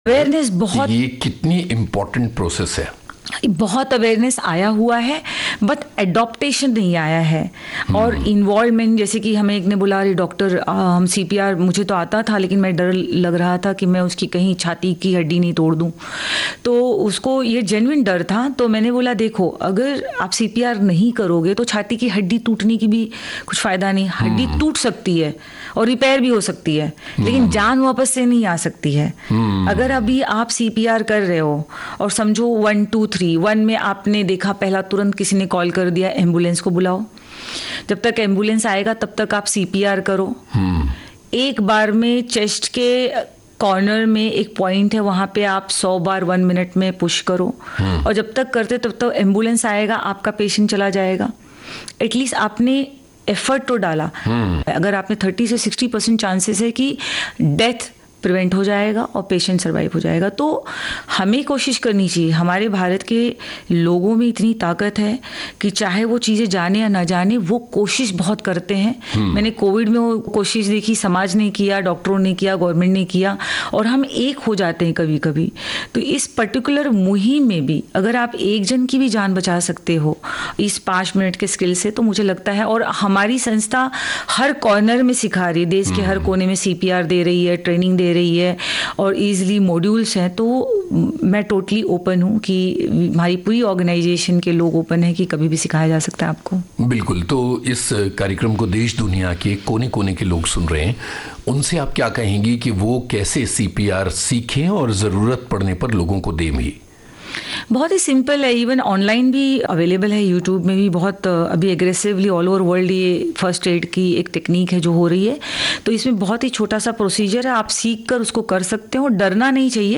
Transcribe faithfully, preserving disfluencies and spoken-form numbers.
Awareness बहुत, ये कितनी इम्पोर्टेंट प्रोसेस है। बहुत अवेयरनेस आया हुआ है, बट एडॉप्टेशन नहीं आया है। और इन्वॉल्वमेंट, जैसे कि हमें एक ने बोला अरे डॉक्टर हम सीपीआर, मुझे तो आता था लेकिन मैं डर लग रहा था कि मैं उसकी कहीं छाती की हड्डी नहीं तोड़ दूं, तो उसको ये जेन्युइन डर था। तो मैंने बोला देखो, अगर आप सीपीआर नहीं करोगे तो छाती की हड्डी टूटने की भी कुछ फ़ायदा नहीं। हड्डी टूट सकती है और रिपेयर भी हो सकती है, लेकिन जान वापस से नहीं आ सकती है। अगर अभी आप सीपीआर कर रहे हो और समझो वन टू थ्री, वन में आपने देखा पहला, तुरंत किसी ने कॉल कर दिया एम्बुलेंस को बुलाओ, जब तक एम्बुलेंस आएगा तब तक आप सीपीआर करो। एक बार में चेस्ट के कॉर्नर में एक पॉइंट है, वहां पे आप सौ बार वन मिनट में पुश करो, और जब तक करते तब तक एम्बुलेंस आएगा, आपका पेशेंट चला जाएगा। एटलीस्ट आपने एफर्ट तो डाला। अगर आपने थर्टी से सिक्सटी परसेंट चांसेस है कि डेथ प्रिवेंट हो जाएगा और पेशेंट सर्वाइव हो जाएगा। तो हमें कोशिश करनी चाहिए। हमारे भारत के लोगों में इतनी ताकत है कि चाहे वो चीज़ें जाने या ना जाने, वो कोशिश बहुत करते हैं। मैंने कोविड में वो कोशिश देखी, समाज ने किया, डॉक्टरों ने किया, गवर्नमेंट ने किया, और हम एक हो जाते हैं कभी कभी। तो इस पर्टिकुलर मुहिम में भी अगर आप एक जन की भी जान बचा सकते हो इस पाँच मिनट के स्किल से, तो मुझे लगता है, और हमारी संस्था हर कॉर्नर में सिखा रही है, देश के हर कोने में सीपीआर दे रही है, ट्रेनिंग दे रही है, और इजीली मॉड्यूल्स हैं। तो मैं टोटली ओपन हूं कि हमारी पूरी ऑर्गेनाइजेशन के लोग ओपन है कि कभी भी सिखाया जा सकता है आपको। बिल्कुल। तो इस कार्यक्रम को देश दुनिया के कोने कोने के लोग सुन रहे हैं, उनसे आप क्या कहेंगी कि वो कैसे सीपीआर सीखें और ज़रूरत पड़ने पर लोगों को दें भी? बहुत ही सिंपल है, इवन ऑनलाइन भी अवेलेबल है, यूट्यूब में भी बहुत अभी एग्रेसिवली ऑल ओवर वर्ल्ड ये फर्स्ट एड की एक टेक्निक है जो हो रही है। तो इसमें बहुत ही छोटा सा प्रोसीजर है, आप सीख कर उसको कर सकते हो, डरना नहीं चाहिए।